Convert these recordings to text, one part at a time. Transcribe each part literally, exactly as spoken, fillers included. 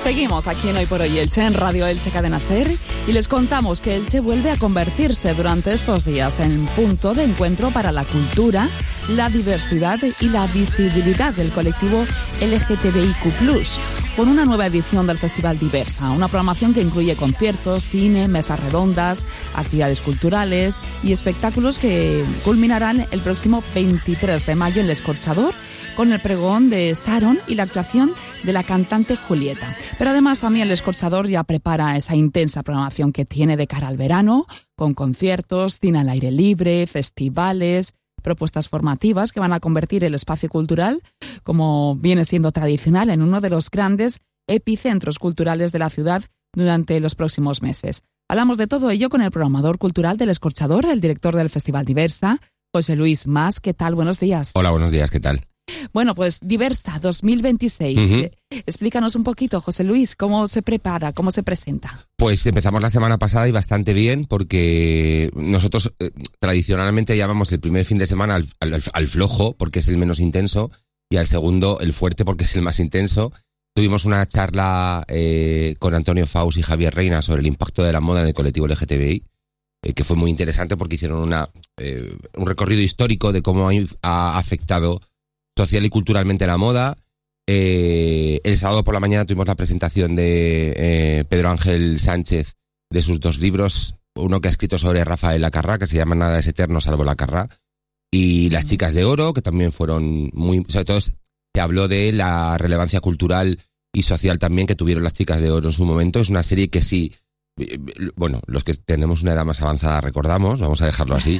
Seguimos aquí en Hoy por Hoy Elche, en Radio Elche Cadena SER, y les contamos que Elche vuelve a convertirse durante estos días en punto de encuentro para la cultura, la diversidad y la visibilidad del colectivo L G T B I Q plus, con una nueva edición del Festival Diversa, una programación que incluye conciertos, cine, mesas redondas, actividades culturales y espectáculos que culminarán el próximo veintitrés de mayo en El Escorchador, con el pregón de Sharon y la actuación de la cantante Julieta. Pero además también El Escorchador ya prepara esa intensa programación que tiene de cara al verano, con conciertos, cine al aire libre, festivales, propuestas formativas que van a convertir el espacio cultural, como viene siendo tradicional, en uno de los grandes epicentros culturales de la ciudad durante los próximos meses. Hablamos de todo ello con el programador cultural del Escorchador, el director del Festival Diversa, José Luis Mas. ¿Qué tal? Buenos días. Hola, buenos días. ¿Qué tal? Bueno, pues Diversa dos mil veintiséis. Uh-huh. Explícanos un poquito, José Luis, ¿cómo se prepara, cómo se presenta? Pues empezamos la semana pasada y bastante bien, porque nosotros eh, tradicionalmente llamamos el primer fin de semana al, al, al flojo, porque es el menos intenso, y al segundo el fuerte, porque es el más intenso. Tuvimos una charla eh, con Antonio Faus y Javier Reina sobre el impacto de la moda en el colectivo L G T B I, eh, que fue muy interesante porque hicieron una, eh, un recorrido histórico de cómo ha, ha afectado social y culturalmente la moda. Eh, el sábado por la mañana tuvimos la presentación de eh, Pedro Ángel Sánchez de sus dos libros, uno que ha escrito sobre Rafael Lacarrá, que se llama Nada es eterno salvo Lacarrá, y Las chicas de oro, que también fueron muy... Sobre todo se habló de la relevancia cultural y social también que tuvieron Las chicas de oro en su momento. Es una serie que sí... Bueno, los que tenemos una edad más avanzada recordamos, vamos a dejarlo así,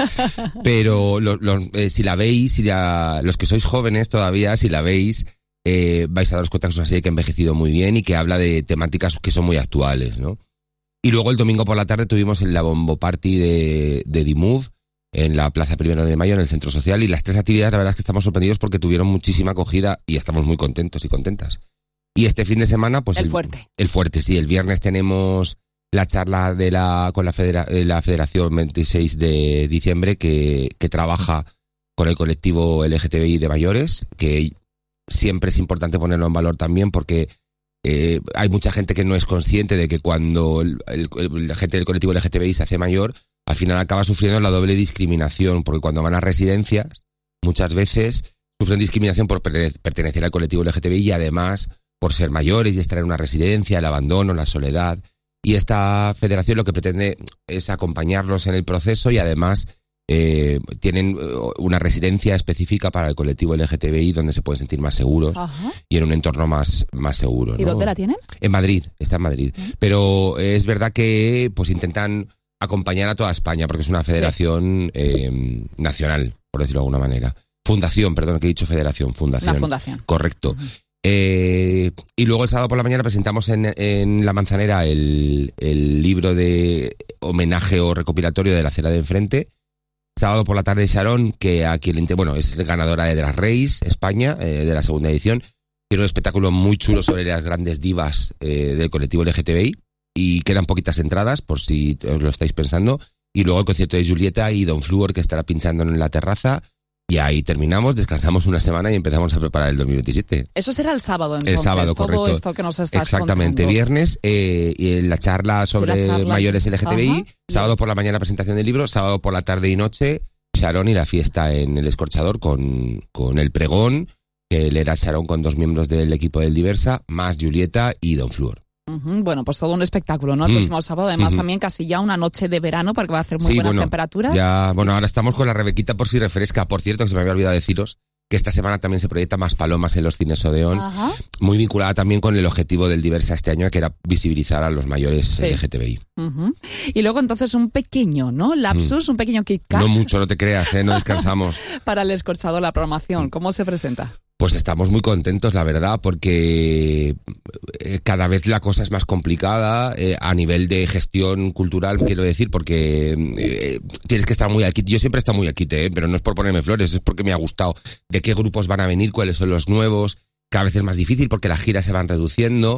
pero lo, lo, eh, si la veis, si la, los que sois jóvenes todavía, si la veis, eh, vais a daros cuenta que es una serie que ha envejecido muy bien y que habla de temáticas que son muy actuales, ¿no? Y luego el domingo por la tarde tuvimos la bombo party de, de The Move en la Plaza Primero de Mayo, en el Centro Social, y las tres actividades la verdad es que estamos sorprendidos porque tuvieron muchísima acogida y estamos muy contentos y contentas. Y este fin de semana, pues... El, el fuerte. El fuerte, sí. El viernes tenemos la charla de la con la, federa, la Federación veintiséis de diciembre que, que trabaja con el colectivo L G T B I de mayores, que siempre es importante ponerlo en valor también porque eh, hay mucha gente que no es consciente de que cuando el, el, el, la gente del colectivo L G T B I se hace mayor, al final acaba sufriendo la doble discriminación, porque cuando van a residencias muchas veces sufren discriminación por pertenecer al colectivo L G T B I y además por ser mayores y estar en una residencia, el abandono, la soledad. Y esta federación lo que pretende es acompañarlos en el proceso y además eh, tienen una residencia específica para el colectivo L G T B I donde se pueden sentir más seguros. Ajá. Y en un entorno más, más seguro, ¿Y ¿no? dónde la tienen? En Madrid, está en Madrid. Uh-huh. Pero es verdad que pues intentan acompañar a toda España porque es una federación sí. eh, nacional, por decirlo de alguna manera. Fundación, perdón, que he dicho federación, fundación. Una fundación. Correcto. Uh-huh. Eh, y luego el sábado por la mañana presentamos en, en La Manzanera el, el libro de homenaje o recopilatorio de La acera de enfrente. Sábado por la tarde Sharon, que a quien bueno, es ganadora de Drag Race España, eh, de la segunda edición. Tiene un espectáculo muy chulo sobre las grandes divas eh, del colectivo L G T B I y quedan poquitas entradas por si os lo estáis pensando. Y luego el concierto de Julieta y Don Fluor, que estará pinchando en la terraza. Y ahí terminamos, descansamos una semana y empezamos a preparar el dos mil veintisiete. Eso será el sábado, entonces. El sábado, todo correcto. Esto que nos estás Exactamente, contando. Viernes eh, y la charla sobre sí, la charla. mayores L G T B I. Ajá. Sábado por la mañana presentación del libro, sábado por la tarde y noche Sharon y la fiesta en El Escorchador con, con el pregón, que le era Sharon con dos miembros del equipo del Diversa, más Julieta y Don Fluor. Uh-huh. Bueno, pues todo un espectáculo, ¿no? El mm. próximo sábado, además uh-huh. también casi ya una noche de verano porque va a hacer muy sí, buenas bueno, temperaturas. Ya, bueno, ahora estamos con la Rebequita por si refresca. Por cierto, que se me había olvidado deciros que esta semana también se proyecta Más Palomas en los cines Odeón, uh-huh. muy vinculada también con el objetivo del Diversa este año, que era visibilizar a los mayores sí. L G T B I. Uh-huh. Y luego entonces un pequeño, ¿no? Lapsus, mm. un pequeño Kit Kat. No mucho, no te creas, ¿eh? No descansamos. Para El Escorchador, la programación, ¿cómo se presenta? Pues estamos muy contentos, la verdad, porque cada vez la cosa es más complicada eh, a nivel de gestión cultural, quiero decir, porque eh, tienes que estar muy al quite. Yo siempre he estado muy al quite, eh, pero no es por ponerme flores, es porque me ha gustado de qué grupos van a venir, cuáles son los nuevos. Cada vez es más difícil porque las giras se van reduciendo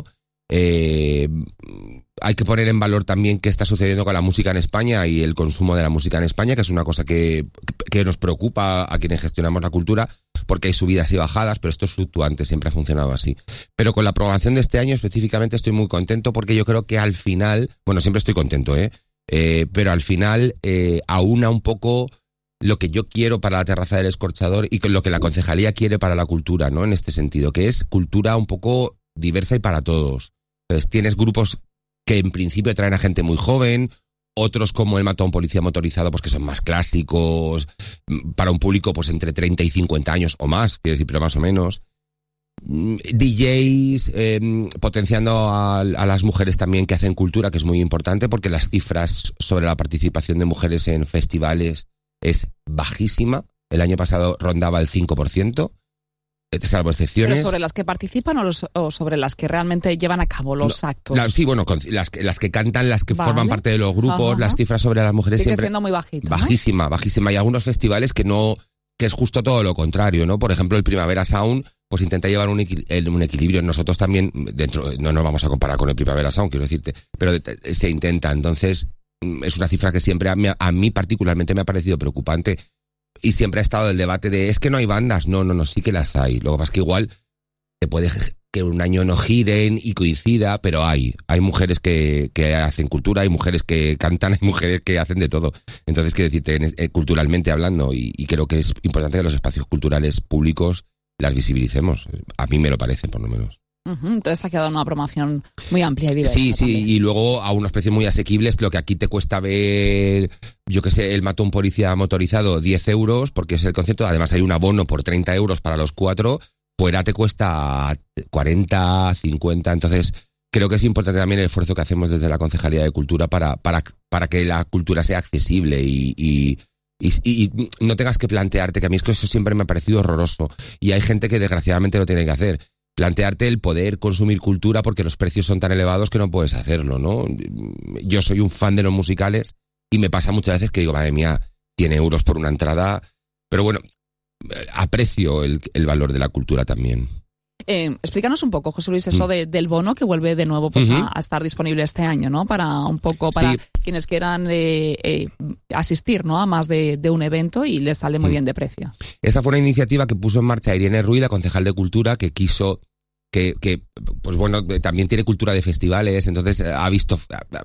Eh, hay que poner en valor también qué está sucediendo con la música en España y el consumo de la música en España, que es una cosa que, que nos preocupa a quienes gestionamos la cultura, porque hay subidas y bajadas, pero esto es fluctuante, siempre ha funcionado así. Pero con la programación de este año específicamente estoy muy contento, porque yo creo que al final, bueno, siempre estoy contento, ¿eh? eh pero al final eh, aúna un poco lo que yo quiero para la Terraza del Escorchador y lo que la concejalía quiere para la cultura, ¿no? En este sentido, que es cultura un poco diversa y para todos. Entonces tienes grupos que en principio traen a gente muy joven, otros como el Matón Policía Motorizado, pues que son más clásicos, para un público pues entre treinta y cincuenta años o más, quiero decir, pero más o menos. D Js, eh, potenciando a, a las mujeres también que hacen cultura, que es muy importante, porque las cifras sobre la participación de mujeres en festivales es bajísima. El año pasado rondaba el cinco por ciento. Salvo excepciones. ¿Pero sobre las que participan o, los, o sobre las que realmente llevan a cabo los no, actos? La, sí, bueno, con, las, que, las que cantan, las que vale. forman parte de los grupos, ajá, las cifras sobre las mujeres sigue siempre... siendo muy bajito, bajísima, ¿no? bajísima. Hay algunos festivales que no, que es justo todo lo contrario, ¿no? Por ejemplo, el Primavera Sound, pues intenta llevar un, equil- un equilibrio. Nosotros también, dentro, no nos vamos a comparar con el Primavera Sound, quiero decirte, pero se intenta. Entonces, es una cifra que siempre a mí, a mí particularmente me ha parecido preocupante. Y siempre ha estado el debate de, es que no hay bandas. No, no, no, sí que las hay. Lo que pasa es que igual te puede que un año no giren y coincida, pero hay. Hay mujeres que, que hacen cultura, hay mujeres que cantan, hay mujeres que hacen de todo. Entonces, quiero decirte, eh, culturalmente hablando, y, y creo que es importante que los espacios culturales públicos las visibilicemos. A mí me lo parece, por lo menos. Uh-huh. Entonces ha quedado una promoción muy amplia y diversa. Sí, sí, también. Y luego a unos precios muy asequibles, lo que aquí te cuesta ver, yo qué sé, el Matón Policía Motorizado, diez euros, porque es el concierto, además hay un abono por treinta euros para los cuatro, fuera te cuesta cuarenta, cincuenta, entonces creo que es importante también el esfuerzo que hacemos desde la Concejalía de Cultura para, para, para que la cultura sea accesible y... y Y, y no tengas que plantearte, que a mí es que eso siempre me ha parecido horroroso, y hay gente que desgraciadamente lo tiene que hacer, plantearte el poder consumir cultura porque los precios son tan elevados que no puedes hacerlo, ¿no? Yo soy un fan de los musicales y me pasa muchas veces que digo, madre mía, cien euros por una entrada, pero bueno, aprecio el, el valor de la cultura también. Eh, explícanos un poco, José Luis, eso de, del bono que vuelve de nuevo pues, uh-huh. a, a estar disponible este año, ¿no? Para un poco, para sí. quienes quieran eh, eh, asistir, ¿no? A más de, de un evento y les sale muy uh-huh. bien de precio. Esa fue una iniciativa que puso en marcha Irene Ruiz, la concejal de Cultura, que quiso que, que pues bueno, también tiene cultura de festivales, entonces ha visto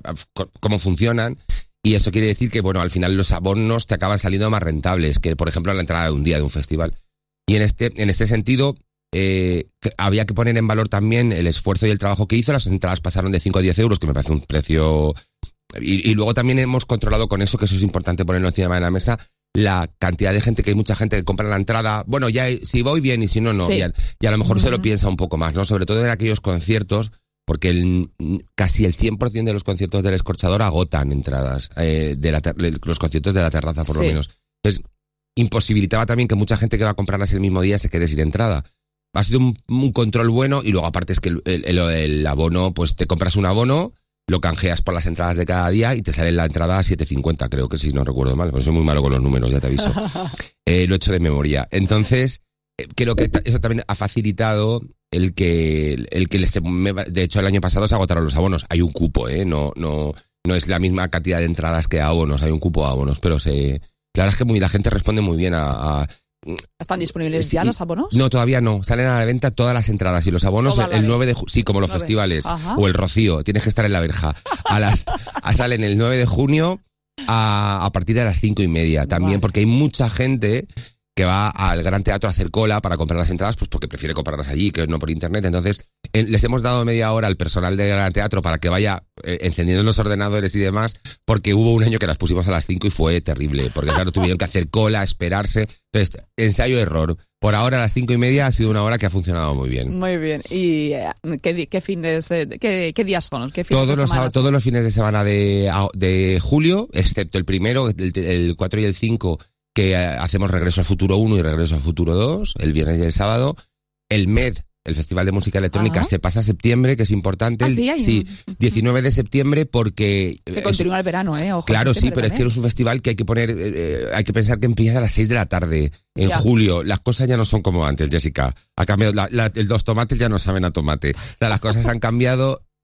cómo funcionan. Y eso quiere decir que, bueno, al final los abonos te acaban saliendo más rentables que, por ejemplo, la entrada de un día de un festival. Y en este, en este sentido, eh, había que poner en valor también el esfuerzo y el trabajo que hizo. Las entradas pasaron de cinco a diez euros, que me parece un precio... Y, y luego también hemos controlado con eso, que eso es importante ponerlo encima de la mesa, la cantidad de gente, que hay mucha gente que compra la entrada. Bueno, ya si voy bien y si no, no. Sí. Y, a, y a lo mejor uh-huh. se lo piensa un poco más, ¿no? Sobre todo en aquellos conciertos, porque el, casi el cien por ciento de los conciertos del Escorchador agotan entradas, eh, de, la, de los conciertos de la terraza, por sí. lo menos. Entonces, imposibilitaba también que mucha gente que va a comprarlas el mismo día se quede sin entrada. Ha sido un, un control bueno, y luego aparte es que el, el, el, el abono, pues te compras un abono, lo canjeas por las entradas de cada día y te sale la entrada a siete cincuenta, creo que si no recuerdo mal, porque soy muy malo con los números, ya te aviso. eh, lo he hecho de memoria. Entonces, eh, creo que eso también ha facilitado el que, el que les, de hecho el año pasado se agotaron los abonos. Hay un cupo, ¿eh? No, no, no es la misma cantidad de entradas que abonos, hay un cupo de abonos, pero se, la verdad es que muy, la gente responde muy bien a... a ¿Están disponibles sí, ya los abonos? No, todavía no. Salen a la venta todas las entradas y los abonos el, el nueve de junio. Sí, como los nueve. Festivales. Ajá. O el Rocío. Tienes que estar en la verja. A las, a, salen el nueve de junio a, a partir de las cinco y media. También, vale. Porque hay mucha gente que va al Gran Teatro a hacer cola para comprar las entradas, pues porque prefiere comprarlas allí que no por internet. Entonces, eh, les hemos dado media hora al personal del Gran Teatro para que vaya eh, encendiendo los ordenadores y demás, porque hubo un año que las pusimos a las cinco y fue terrible, porque claro, tuvieron que hacer cola, esperarse. Entonces, ensayo-error. Por ahora, a las cinco y media ha sido una hora que ha funcionado muy bien. Muy bien. ¿Y eh, qué, qué fines, qué, qué días son? ¿Qué fines todos, de los, son? todos los fines de semana de, de julio, excepto el primero, el, el cuatro y el cinco, que hacemos Regreso al Futuro uno y Regreso al Futuro dos, el viernes y el sábado. El M E D, el Festival de Música Electrónica, Ajá. se pasa a septiembre, que es importante. ¿Ah, sí? Hay sí, un... diecinueve de septiembre, porque... Que continúa el verano, ¿eh? Ojo, claro, sí, pero también. Es que es un festival que hay que poner... Eh, hay que pensar que empieza a las seis de la tarde, en ya. julio. Las cosas ya no son como antes, Jessica. Ha cambiado, la, la, los tomates ya no saben a tomate. O sea, las cosas han cambiado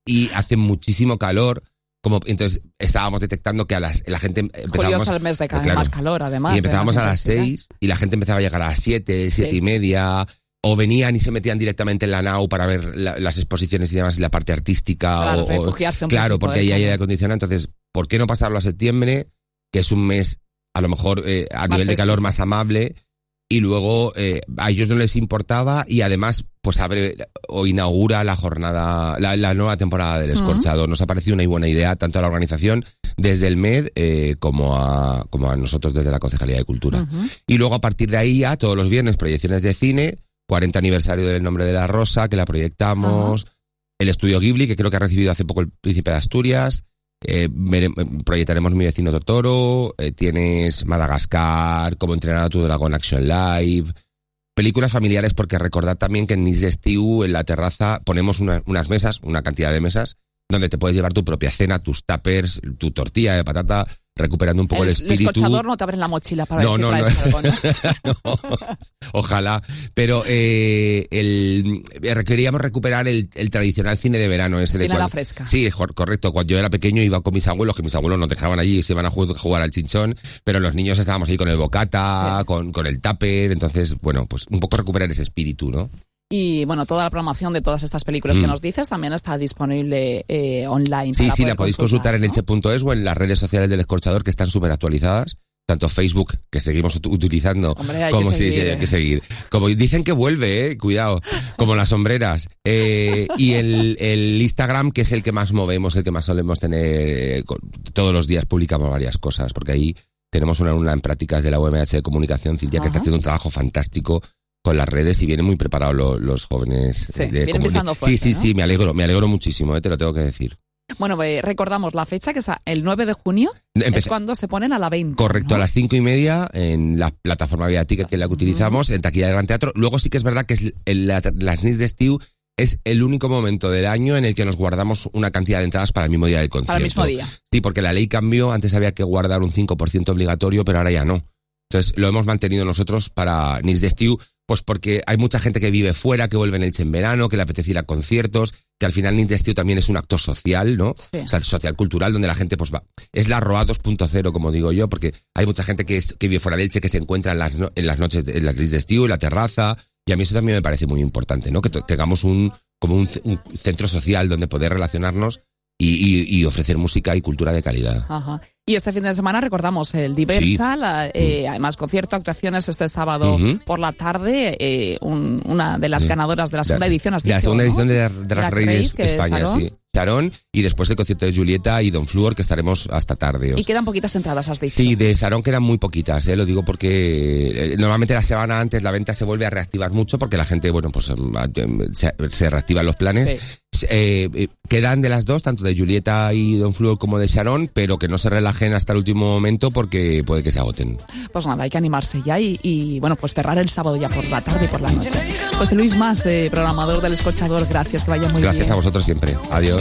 y hace muchísimo calor. Como, entonces estábamos detectando que a las, la gente empezábamos... Julio es el mes de claro, más calor, además. Y empezábamos eh, a las seis y la gente empezaba a llegar a las siete, siete Sí. y media, o venían y se metían directamente en la nau para ver la, las exposiciones y demás, y la parte artística. Claro, o, refugiarse un Claro, poquito, porque ¿eh? ahí hay Como- aire acondicionado. Entonces, ¿por qué no pasarlo a septiembre, que es un mes a lo mejor eh, a Más nivel de festivo. calor más amable? Y luego eh, a ellos no les importaba y además pues abre o inaugura la jornada, la, la nueva temporada del Escorchador. Nos ha parecido una buena idea tanto a la organización desde el M E D eh, como, a, como a nosotros desde la Concejalía de Cultura. Ujú. Y luego a partir de ahí ya todos los viernes proyecciones de cine, cuarenta aniversario del Nombre de la Rosa, que la proyectamos, el Estudio Ghibli, que creo que ha recibido hace poco el Príncipe de Asturias. Eh, vere- proyectaremos Mi vecino Totoro, eh, tienes Madagascar, Cómo entrenar a tu dragón Action Live, películas familiares, porque recordad también que en Nits d'Estiu, en la terraza, ponemos una- unas mesas, una cantidad de mesas, donde te puedes llevar tu propia cena, tus tuppers, tu tortilla de patata, recuperando un poco el, El, espíritu. el escorchador no te abre la mochila para No, ver si no, traes no. algo, ¿no? No, ojalá. Pero eh, el, eh, queríamos recuperar el, el tradicional cine de verano ese de Cine a la cuando- fresca. Sí, jo- correcto. Cuando yo era pequeño iba con mis abuelos, que mis abuelos nos dejaban allí y se iban a ju- jugar al chinchón, pero los niños estábamos ahí con el bocata, Sí. con, con el tupper, entonces, bueno, pues un poco recuperar ese espíritu, ¿no? Y bueno, toda la programación de todas estas películas que Mm. nos dices también está disponible eh, online. Sí, para sí, poder la podéis consultar en ¿no? elche punto es o en las redes sociales del Escorchador, que están súper actualizadas. Tanto Facebook, que seguimos ut- utilizando, Hombre, hay como que sí, sí, seguir, hay eh. que seguir. Como dicen que vuelve, eh, cuidado, como las sombreras. Eh, y el, el Instagram, que es el que más movemos, el que más solemos tener, eh, con- todos los días publicamos varias cosas, porque ahí tenemos una alumna en prácticas de la U M H de Comunicación, Cintia, que está Ajá. haciendo un trabajo fantástico con las redes y vienen muy preparados lo- los jóvenes. Sí, eh, de vienen comuni- pisando Sí, fuerte, sí, ¿no? sí, me alegro, me alegro muchísimo, eh, te lo tengo que decir. Bueno, eh, recordamos la fecha, que es a- el nueve de junio, es Empecé- cuando se ponen a la venta. Correcto, ¿no? a las cinco y media en la plataforma Vía Ticket, que es la que utilizamos, en taquilla del Gran Teatro. Luego sí que es verdad que es el, la, las Nits d'Estiu es el único momento del año en el que nos guardamos una cantidad de entradas para el mismo día del concierto. Para el mismo día. Sí, porque la ley cambió, antes había que guardar un cinco por ciento obligatorio, pero ahora ya no. Entonces lo hemos mantenido nosotros para Nits d'Estiu, pues porque hay mucha gente que vive fuera, que vuelve en Elche en verano, que le apetece ir a conciertos, que al final Nits d'Estiu también es un acto social, ¿no? Sí. O sea, social cultural, donde la gente pues va. Es la Roa dos punto cero, como digo yo, porque hay mucha gente que, es, que vive fuera de Elche, que se encuentra en las, no- en las noches, de, en las Nits d'Estiu, en la terraza, y a mí eso también me parece muy importante, ¿no? Que t- tengamos un como un, c- un centro social donde poder relacionarnos y, y, y ofrecer música y cultura de calidad. Ajá. Y este fin de semana recordamos el Diversa, Sí. la, eh, además concierto, actuaciones este sábado Ujú. por la tarde, eh, un- una de las Sí. ganadoras de la segunda La- edición, has La dicho, segunda ¿no? edición de, de Drag Drag Race Race, que es España, Sharon. sí. Sharon, y después el concierto de Julieta y Don Fluor, que estaremos hasta tarde. o Y quedan poquitas entradas, has dicho. Sí, de Sarón quedan muy poquitas, ¿eh? Lo digo porque eh, normalmente la semana antes la venta se vuelve a reactivar mucho porque la gente, bueno, pues em, em, se, se reactivan los planes. Sí. Eh, eh, quedan de las dos, tanto de Julieta y Don Fluor como de Sharon, pero que no se relajen hasta el último momento porque puede que se agoten. Pues nada, hay que animarse ya y, y, bueno, pues cerrar el sábado ya por la tarde y por la noche. José Luis Mas, eh, programador del Escorchador, gracias, que vaya muy Gracias bien. a vosotros siempre. Adiós.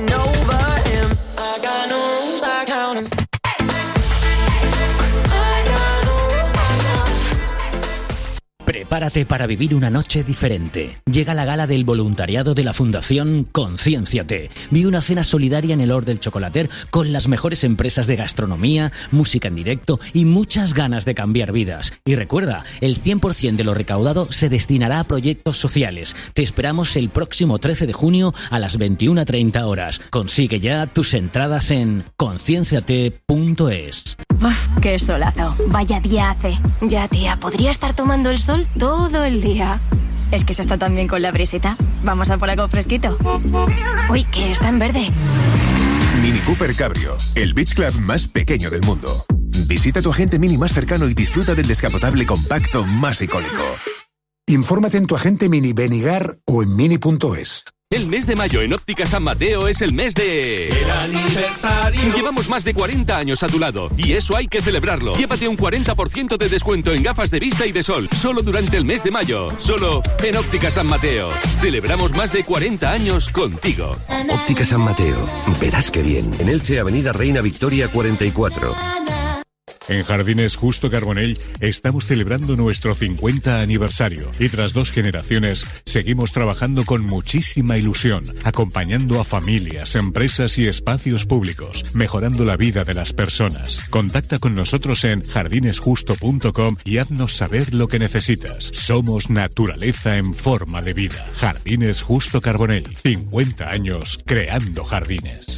Prepárate para vivir una noche diferente. Llega la gala del voluntariado de la Fundación Conciénciate. Vive una cena solidaria en el Hor del Chocolater con las mejores empresas de gastronomía, música en directo y muchas ganas de cambiar vidas. Y recuerda, el cien por ciento de lo recaudado se destinará a proyectos sociales. Te esperamos el próximo trece de junio a las veintiuna treinta horas. Consigue ya tus entradas en concienciate punto es. Uf, qué solazo. Vaya día hace. Ya, tía, podría estar tomando el sol todo el día. Es que se está tan bien con la brisita. Vamos a por algo fresquito. Uy, que está en verde. Mini Cooper Cabrio, el beach club más pequeño del mundo. Visita tu agente Mini más cercano y disfruta del descapotable compacto más icónico. Infórmate en tu agente Mini Benigar o en mini punto es. El mes de mayo en Óptica San Mateo es el mes de... ¡El aniversario! Llevamos más de cuarenta años a tu lado y eso hay que celebrarlo. Llévate un cuarenta por ciento de descuento en gafas de vista y de sol, solo durante el mes de mayo. Solo en Óptica San Mateo. Celebramos más de cuarenta años contigo. Óptica San Mateo. Verás qué bien. En Elche, Avenida Reina Victoria cuarenta y cuatro. En Jardines Justo Carbonell estamos celebrando nuestro cincuenta aniversario y tras dos generaciones seguimos trabajando con muchísima ilusión, acompañando a familias, empresas y espacios públicos, mejorando la vida de las personas. Contacta con nosotros en jardines justo punto com y haznos saber lo que necesitas. Somos naturaleza en forma de vida. Jardines Justo Carbonell, cincuenta años creando jardines.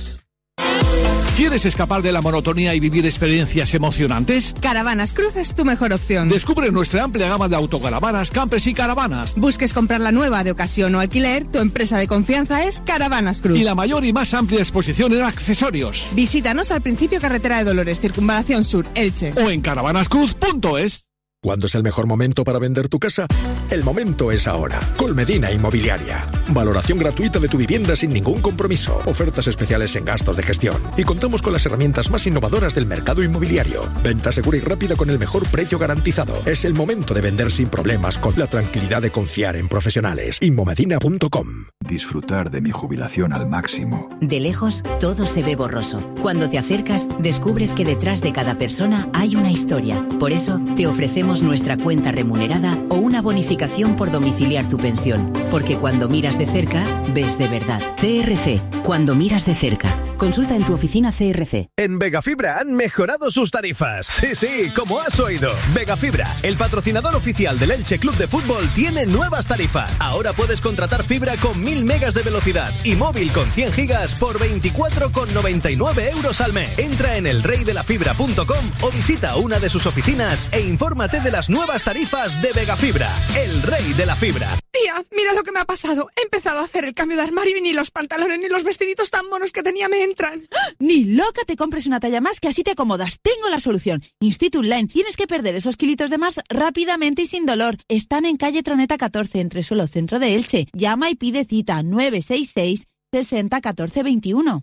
¿Quieres escapar de la monotonía y vivir experiencias emocionantes? Caravanas Cruz es tu mejor opción. Descubre nuestra amplia gama de autocaravanas, campers y caravanas. Busques comprar la nueva de ocasión o alquiler, tu empresa de confianza es Caravanas Cruz. Y la mayor y más amplia exposición en accesorios. Visítanos al principio Carretera de Dolores, Circunvalación Sur, Elche. O en caravanas cruz punto es. ¿Cuándo es el mejor momento para vender tu casa? El momento es ahora. Colmedina Inmobiliaria. Valoración gratuita de tu vivienda sin ningún compromiso. Ofertas especiales en gastos de gestión. Y contamos con las herramientas más innovadoras del mercado inmobiliario. Venta segura y rápida con el mejor precio garantizado. Es el momento de vender sin problemas con la tranquilidad de confiar en profesionales. Inmomedina punto com. Disfrutar de mi jubilación al máximo. De lejos, todo se ve borroso. Cuando te acercas, descubres que detrás de cada persona hay una historia. Por eso, te ofrecemos nuestra cuenta remunerada o una bonificación por domiciliar tu pensión. Porque cuando miras de cerca, ves de verdad. C R C, cuando miras de cerca. Consulta en tu oficina C R C. En Vegafibra han mejorado sus tarifas. Sí, sí, como has oído. Vegafibra, el patrocinador oficial del Elche Club de Fútbol, tiene nuevas tarifas. Ahora puedes contratar fibra con mil megas de velocidad y móvil con cien gigas por veinticuatro con noventa y nueve euros al mes. Entra en el rey de la fibra punto com o visita una de sus oficinas e infórmate de las nuevas tarifas de Vegafibra, el rey de la fibra. Tía, mira lo que me ha pasado. He empezado a hacer el cambio de armario y ni los pantalones ni los vestiditos tan monos que tenía me entran. Ni loca te compres una talla más, que así te acomodas. Tengo la solución. Institut Line. Tienes que perder esos kilitos de más rápidamente y sin dolor. Están en calle Troneta catorce, entre suelo centro de Elche. Llama y pide cita nueve seis seis, sesenta, catorce, veintiuno.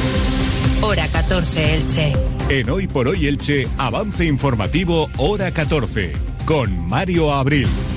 Hora catorce Elche. En Hoy por Hoy Elche, avance informativo Hora catorce, con Mario Abril.